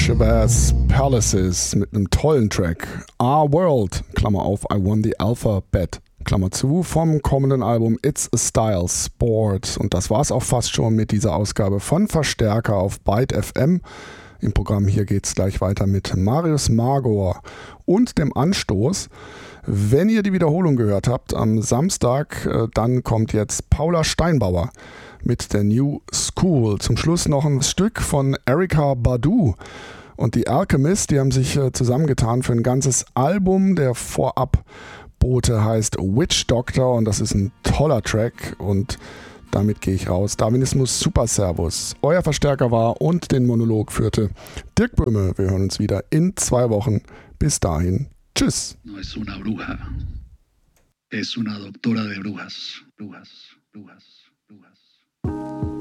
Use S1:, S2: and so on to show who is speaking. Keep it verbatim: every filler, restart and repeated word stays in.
S1: Shabazz Palaces mit einem tollen Track. Our World, Klammer auf, I Won the Alphabet, Klammer zu, vom kommenden Album It's a Style Sport. Und das war's auch fast schon mit dieser Ausgabe von Verstärker auf Byte F M. Im Programm hier geht's gleich weiter mit Marius Magor und dem Anstoß. Wenn ihr die Wiederholung gehört habt am Samstag, dann kommt jetzt Paula Steinbauer mit der New School. Zum Schluss noch ein Stück von Erykah Badu und die Alchemist. Die haben sich zusammengetan für ein ganzes Album. Der Vorabbote heißt Witch Doctor und das ist ein toller Track und damit gehe ich raus. Darwinismus Super Servus. Euer Verstärker war und den Monolog führte Dirk Böhme. Wir hören uns wieder in zwei Wochen. Bis dahin. Tschüss.
S2: No es una bruja. Es una doctora de brujas. Brujas. Brujas.